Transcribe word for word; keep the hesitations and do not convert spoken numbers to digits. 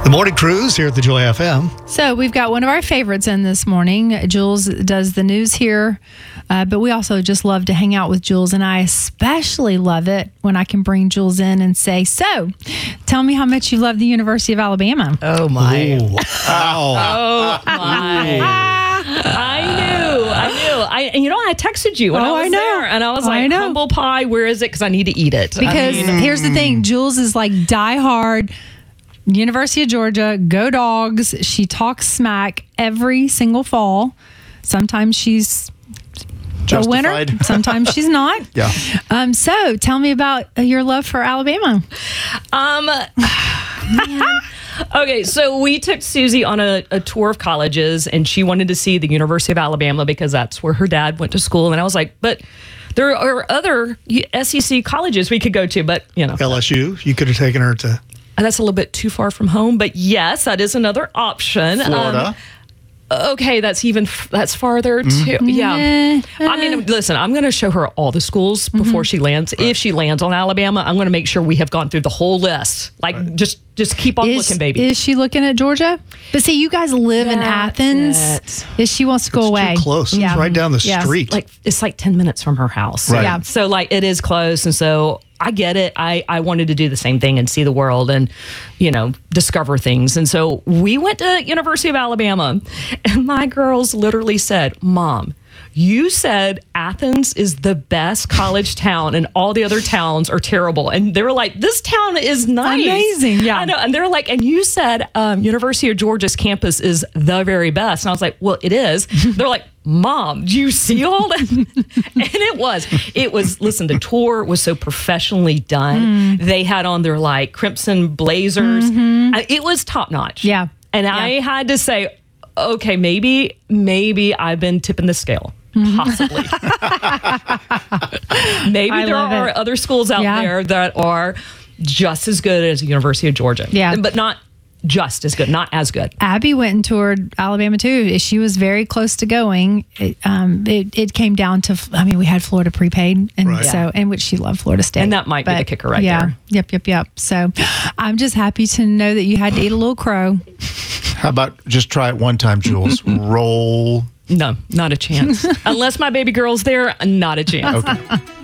The Morning Cruise here at the Joy F M. So we've got one of our favorites in this morning. Jules does the news here, uh, but we also just love to hang out with Jules, and I especially love it when I can bring Jules in and say, so, tell me how much you love the University of Alabama. Oh, my. Ooh. Ow. Oh, my. I knew. I knew. I, and you know, I texted you when Oh, I was I know. there, and I was I like, know. humble pie, where is it? Because I need to eat it. Because I mean, here's the thing, Jules is like diehard University of Georgia, go Dogs. She talks smack every single fall. Sometimes she's a winner, Justified. sometimes she's not. Yeah. Um, so tell me about your love for Alabama. Um, man. Okay, so we took Susie on a, a tour of colleges, and she wanted to see the University of Alabama because that's where her dad went to school. And I was like, but there are other S E C colleges we could go to, but, you know. L S U, you could have taken her to... That's a little bit too far from home, but yes, that is another option. Florida. Um, okay, that's even that's farther too. Yeah, I mean, listen, I'm going to show her all the schools before she lands. If she lands on Alabama, I'm going to make sure we have gone through the whole list. Like, just just keep on Is, looking, baby. is she looking at Georgia? But see, you guys live in That's Athens. it. Is she wants to go It's away? too close. It's Yeah. right down the Yeah. street. like it's like ten minutes from her house. Right. Yeah. So like it is close, and so I get it. I I wanted to do the same thing and see the world and, you know, discover things. And so we went to University of Alabama, and my girls literally said, "Mom, you said Athens is the best college town and all the other towns are terrible." And they were like, this town is nice. Amazing, yeah. I know. And they're like, and you said um, University of Georgia's campus is the very best. And I was like, well, it is. They're like, Mom, do you see all that? And it was. It was, listen, the tour was so professionally done. They had on their like crimson blazers. Uh, It was top notch. Yeah. And Yeah. I had to say, okay, maybe, maybe I've been tipping the scale. Possibly. Maybe I there love are it. other schools out Yeah. there that are just as good as the University of Georgia. Yeah. But not just as good, not as good. Abby went and toured Alabama too. She was very close to going. It, um, it, it came down to, I mean, we had Florida prepaid, and Right. so, and which she loved Florida State. And that might be the kicker right yeah, there. Yep, yep, yep. So I'm just happy to know that you had to eat a little crow. How about just try it one time, Jules? Roll. No, not a chance. Unless my baby girl's there, not a chance. Okay.